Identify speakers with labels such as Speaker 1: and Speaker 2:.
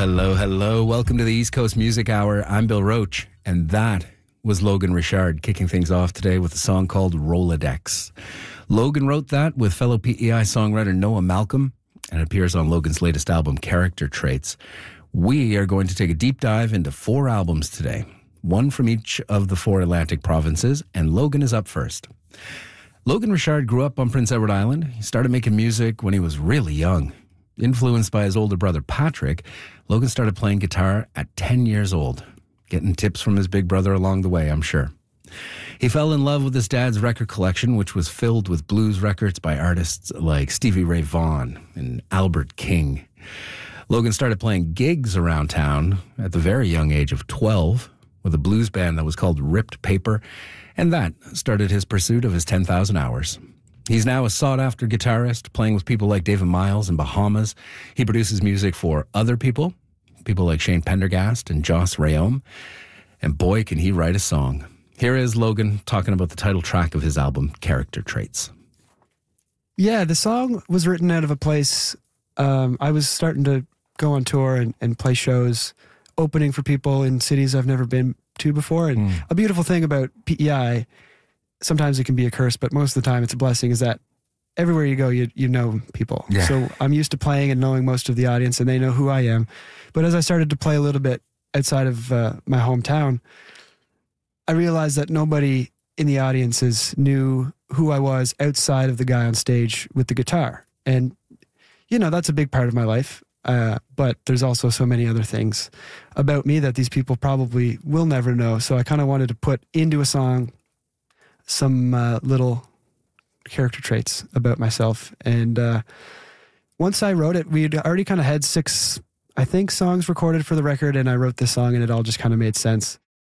Speaker 1: hello, hello. Welcome to the East Coast Music Hour. I'm Bill Roach, and that was Logan Richard kicking things off today with a song called Rolodex. Logan wrote that with fellow PEI songwriter Noah Malcolm, and it appears on Logan's latest album, Character Traits. We are going to take a deep dive into 4 albums today, one from each of the 4 Atlantic provinces, and Logan is up first. Logan Richard grew up on Prince Edward Island. He started making music when he was really young. Influenced by his older brother Patrick, Logan started playing guitar at 10 years old, getting tips from his big brother along the way, I'm sure. He fell in love with his dad's record collection, which was filled with blues records by artists like Stevie Ray Vaughan and Albert King. Logan started playing gigs around town at the very young age of 12 with a blues band that was called Ripped Paper, and that started his pursuit of his 10,000 hours. He's now a sought-after guitarist, playing with people like David Miles and Bahamas. He produces music for other people like Shane Pendergast and Joss Rayom, and boy, can he write a song. Here is Logan talking about the title track of his album, Character Traits.
Speaker 2: Yeah, the song was written out of a place. I was starting to go on tour and play shows, opening for people in cities I've never been to before. And a beautiful thing about PEI, sometimes it can be a curse, but most of the time it's a blessing, is that everywhere you go, you know people. Yeah. So I'm used to playing and knowing most of the audience, and they know who I am. But as I started to play a little bit outside of my hometown, I realized that nobody in the audiences knew who I was outside of the guy on stage with the guitar. And, you know, that's a big part of my life. But there's also so many other things about me that these people probably will never know. So I kind of wanted to put into a song some little character traits about myself. And once I wrote it, we'd already kind of had 6, I think, songs recorded for the record, and I wrote this song, and it all just kind of made sense.